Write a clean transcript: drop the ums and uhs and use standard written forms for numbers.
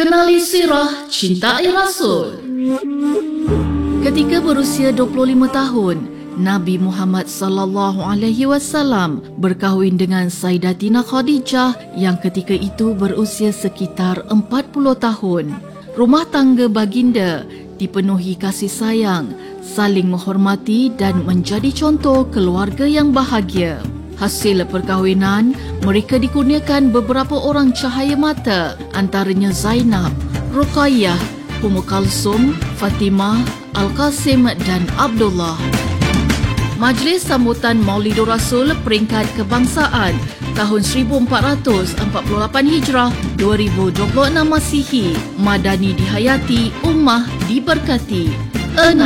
Kenali sirah cintai Rasul. Ketika berusia 25 tahun, Nabi Muhammad sallallahu alaihi wasallam berkahwin dengan Sayyidatina Khadijah yang ketika itu berusia sekitar 40 tahun. Rumah tangga baginda dipenuhi kasih sayang, saling menghormati dan menjadi contoh keluarga yang bahagia. Hasil perkahwinan, mereka dikurniakan beberapa orang cahaya mata, antaranya Zainab, Ruqayyah, Ummu Kalsum, Fatimah, Al-Qasim dan Abdullah. Majlis sambutan Maulidur Rasul peringkat kebangsaan tahun 1448 Hijrah 2026 Masihi, Madani dihayati, Ummah diberkati.